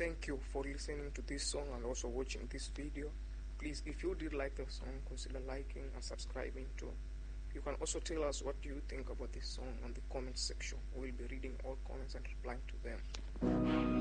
Thank you for listening to this song and also watching this video. Please, if you did like the song, consider liking and subscribing too. You can also tell us what you think about this song on the comment section. We'll be reading all comments and replying to them.